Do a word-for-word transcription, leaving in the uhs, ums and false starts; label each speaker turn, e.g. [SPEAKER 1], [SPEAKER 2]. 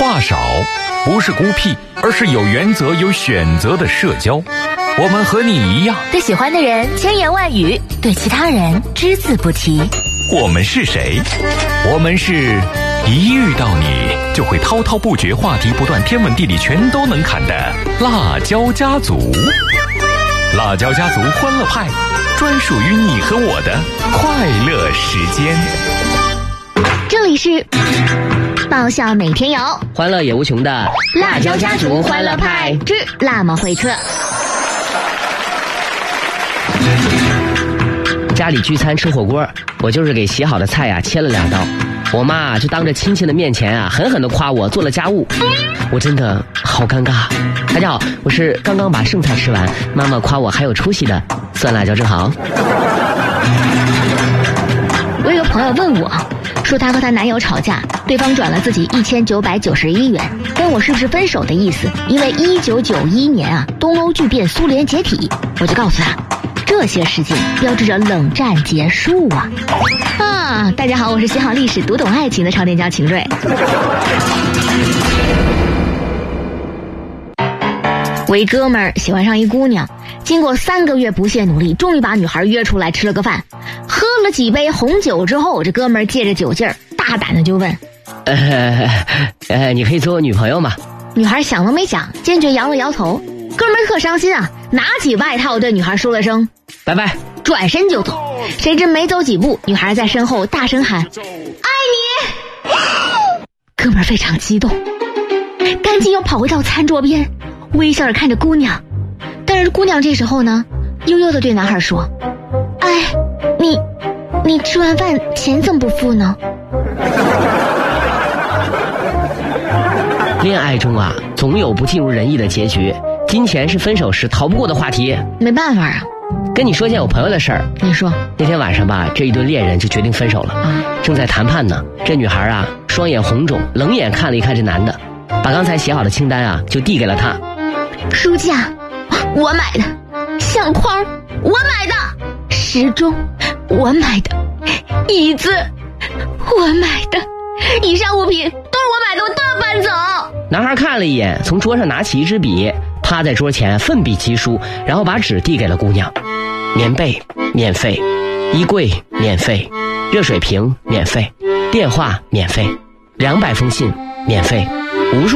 [SPEAKER 1] 话少不是孤僻，而是有原则有选择的社交。我们和你一样，
[SPEAKER 2] 对喜欢的人千言万语，对其他人只字不提。
[SPEAKER 1] 我们是谁？我们是一遇到你就会滔滔不绝，话题不断，天文地理全都能侃的辣椒家族。辣椒家族欢乐派，专属于你和我的快乐时间。
[SPEAKER 3] 这里是爆笑每天有，
[SPEAKER 4] 欢乐也无穷的
[SPEAKER 3] 辣椒家族欢乐派之辣妈会客。
[SPEAKER 4] 家里聚餐吃火锅，我就是给洗好的菜啊切了两刀，我妈就当着亲戚的面前啊狠狠地夸我做了家务，我真的好尴尬。大家好，我是刚刚把剩菜吃完，妈妈夸我还有出息的酸辣椒正好。
[SPEAKER 3] 我有个朋友问我说，她和她男友吵架，对方转了自己一千九百九十一元，问我是不是分手的意思，因为一九九一年啊东欧剧变，苏联解体。我就告诉他，这些事件标志着冷战结束啊！啊，大家好，我是喜好历史、读懂爱情的超电家秦瑞。我一哥们儿喜欢上一姑娘，经过三个月不懈努力，终于把女孩约出来吃了个饭。喝了几杯红酒之后，这哥们儿借着酒劲儿，大胆的就问：“
[SPEAKER 4] 呃，呃，你可以做我女朋友吗？”
[SPEAKER 3] 女孩想都没想，坚决摇了摇头。哥们儿特伤心啊，拿起外套对女孩说了声
[SPEAKER 4] 拜拜，
[SPEAKER 3] 转身就走。谁知没走几步，女孩在身后大声喊爱你。哥们儿非常激动，赶紧又跑回到餐桌边，微笑着看着姑娘。但是姑娘这时候呢，悠悠地对男孩说：哎，你你吃完饭钱怎么不付呢？
[SPEAKER 4] 恋爱中啊总有不尽如人意的结局，金钱是分手时逃不过的话题。
[SPEAKER 3] 没办法啊。
[SPEAKER 4] 跟你说件我朋友的事儿。
[SPEAKER 3] 你说。
[SPEAKER 4] 那天晚上吧，这一对恋人就决定分手了。
[SPEAKER 3] 啊，
[SPEAKER 4] 正在谈判呢，这女孩啊双眼红肿，冷眼看了一看这男的，把刚才写好的清单啊就递给了他。
[SPEAKER 3] 书架我买的，相框我买的，时钟我买的，椅子我买的，以上物品都是我买的，我都要搬走。
[SPEAKER 4] 男孩看了一眼，从桌上拿起一支笔，趴在桌前奋笔疾书，然后把纸递给了姑娘。棉被免费，衣柜免费，热水瓶免费，电话免费，两百封信免费，无数